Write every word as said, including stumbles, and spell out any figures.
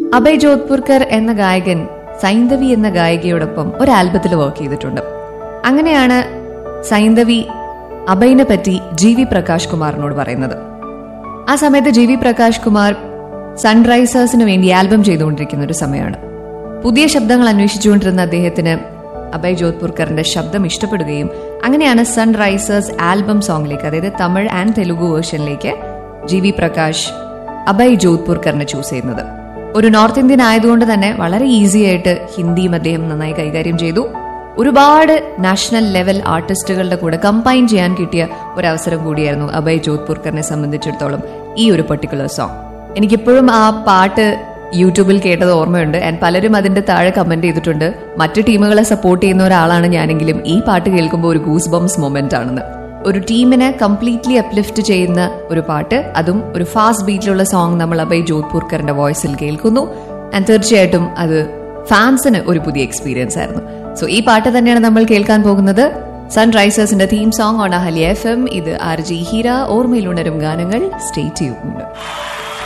അഭയ് ജോധ്പുർക്കർ എന്ന ഗായകൻ സൈന്ധവി എന്ന ഗായികയോടൊപ്പം ഒരു ആൽബത്തിൽ വർക്ക് ചെയ്തിട്ടുണ്ട്. അങ്ങനെയാണ് സൈന്ധവി അഭയിനെ പറ്റി ജി വി പ്രകാശ് കുമാറിനോട് പറയുന്നത്. ആ സമയത്ത് ജി വി പ്രകാശ് കുമാർ സൺറൈസേഴ്സിന് വേണ്ടി ആൽബം ചെയ്തുകൊണ്ടിരിക്കുന്ന ഒരു സമയമാണ്. പുതിയ ശബ്ദങ്ങൾ അന്വേഷിച്ചുകൊണ്ടിരുന്ന അദ്ദേഹത്തിന് അഭയ് ജോധ്പുർക്കറിന്റെ ശബ്ദം ഇഷ്ടപ്പെടുകയും അങ്ങനെയാണ് സൺറൈസേഴ്സ് ആൽബം സോങ്ങിലേക്ക്, അതായത് Tamil and Telugu വേർഷനിലേക്ക് G V Prakash Abhay ജോധ്പുർക്കറിനെ choose ചെയ്യുന്നത്. ഒരു നോർത്ത് ഇന്ത്യൻ ആയതുകൊണ്ട് തന്നെ വളരെ ഈസി ആയിട്ട് ഹിന്ദിയും അദ്ദേഹം നന്നായി കൈകാര്യം ചെയ്തു. ഒരുപാട് നാഷണൽ ലെവൽ ആർട്ടിസ്റ്റുകളുടെ കൂടെ കമ്പൈൻ ചെയ്യാൻ കിട്ടിയ ഒരു അവസരം കൂടിയായിരുന്നു അഭയ് ജോധ്പുർക്കറിനെ സംബന്ധിച്ചിടത്തോളം ഈ ഒരു പെർട്ടിക്കുലർ സോങ്. എനിക്കിപ്പോഴും ആ പാട്ട് യൂട്യൂബിൽ കേട്ടത് ഓർമ്മയുണ്ട്. ആൻഡ് പലരും അതിന്റെ താഴെ കമന്റ് ചെയ്തിട്ടുണ്ട്, മറ്റു ടീമുകളെ സപ്പോർട്ട് ചെയ്യുന്ന ഒരാളാണ് ഞാനെങ്കിലും ഈ പാട്ട് കേൾക്കുമ്പോൾ ഒരു ഗൂസ് ബംസ് മൊമെന്റ് ആണെന്ന്. ഒരു ടീമിനെ കംപ്ലീറ്റ്ലി അപ്ലിഫ്റ്റ് ചെയ്യുന്ന ഒരു പാട്ട്, അതും ഒരു ഫാസ്റ്റ് ബീറ്റിലുള്ള സോങ് നമ്മൾ അഭയ് ജോധ്പുർക്കറിന്റെ വോയിസിൽ കേൾക്കുന്നു. ആൻഡ് തീർച്ചയായിട്ടും അത് ഫാൻസിന് ഒരു പുതിയ എക്സ്പീരിയൻസ് ആയിരുന്നു. സോ ഈ പാട്ട് തന്നെയാണ് നമ്മൾ കേൾക്കാൻ പോകുന്നത്. സൺറൈസേഴ്സിന്റെ theme song on Ahalya F M. ഇത് ആർ ജി ഹീര. ഓർമ്മയിലുണരും ഗാനങ്ങൾ. Stay tuned.